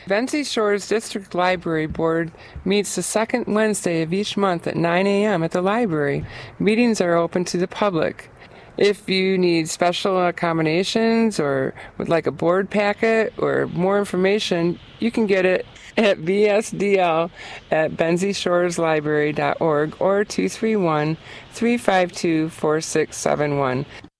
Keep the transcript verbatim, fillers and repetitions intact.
Benzie Shores District Library Board meets the second Wednesday of each month at nine a.m. at the library. Meetings are open to the public. If you need special accommodations or would like a board packet or more information, you can get it at b s d l at benzie shores library dot org or two three one, three five two, four six seven one.